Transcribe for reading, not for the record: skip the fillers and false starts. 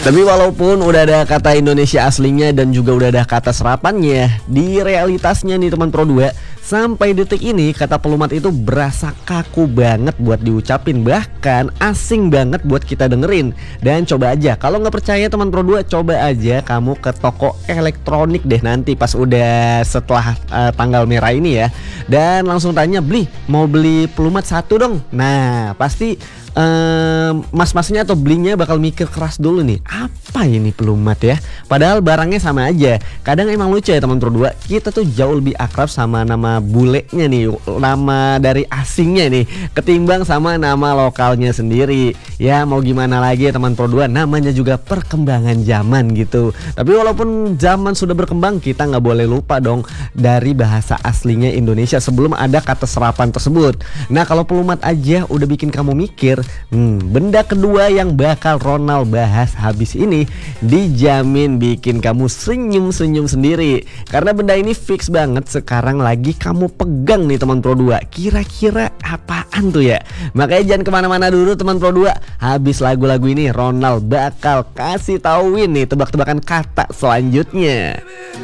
Tapi walaupun udah ada kata Indonesia aslinya dan juga udah ada kata serapannya, di realitasnya nih teman Pro 2, sampai detik ini kata pelumat itu berasa kaku banget buat diucapin, bahkan asing banget buat kita dengerin. Dan coba aja, kalau nggak percaya teman Pro 2, coba aja kamu ke toko elektronik deh nanti pas udah setelah tanggal merah ini ya, dan langsung tanya, mau beli pelumat satu dong. Nah pasti mas-masnya atau belinya bakal mikir keras dulu nih, apa ini pelumat ya? Padahal barangnya sama aja. Kadang emang lucu ya teman Pro 2, kita tuh jauh lebih akrab sama nama bulenya nih, nama dari asingnya nih, ketimbang sama nama lokalnya sendiri. Ya mau gimana lagi ya teman Pro 2, namanya juga perkembangan zaman gitu. Tapi walaupun zaman sudah berkembang, kita nggak boleh lupa dong dari bahasa aslinya Indonesia sebelum ada kata serapan tersebut. Nah kalau pelumat aja udah bikin kamu mikir, benda kedua yang bakal Ronald bahas habis ini dijamin bikin kamu senyum-senyum sendiri. Karena benda ini fix banget sekarang lagi kamu pegang nih teman Pro 2. Kira-kira apaan tuh ya? Makanya jangan kemana-mana dulu teman Pro 2. Habis lagu-lagu ini Ronald bakal kasih tauin nih tebak-tebakan kata selanjutnya.